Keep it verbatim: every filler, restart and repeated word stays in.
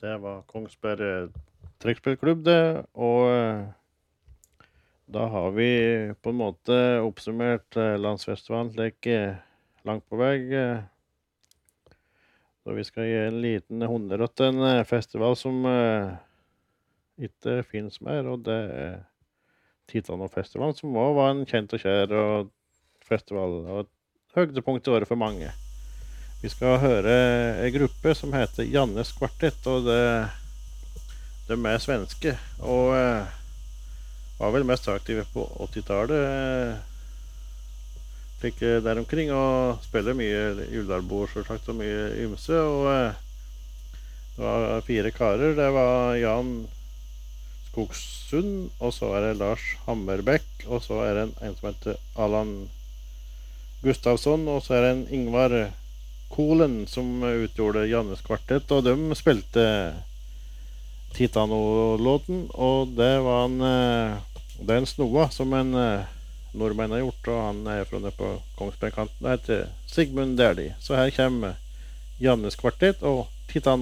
Det var Kongsberg eh, trekkspillklubb det, og eh, da har vi på en måte oppsummert eh, landsfestivalen slik eh, langt på vei. eh. Så vi skal gi en liten honnør til en eh, festival som eh, ikke finnes mer, og det er Titanofestivalen, som også var en kjent og kjær og festival, og et høydepunkt i året for mange. Vi skal høre en gruppe som heter Jannes Kvartett, og det, de er svenske, og eh, var vel mest aktive på åttitallet, eh, fikk eh, der omkring, og spiller mye julealbor, selvsagt, og mye ymse, og eh, det var fire karer. Det var Jan Skogssund, og så er det Lars Hammerbekk, og så er det en, en som heter Allan Gustavsson, og så er det en Ingvar Kolen som utgjorde Jannes Kvartett, og de spilte Titano-låten, og det var en, det er en snoa som en nordmenn har gjort, og han er fra nede på Kongsbergkanten, det heter Sigmund Dæhlie. Så her kommer Jannes Kvartett og Titano.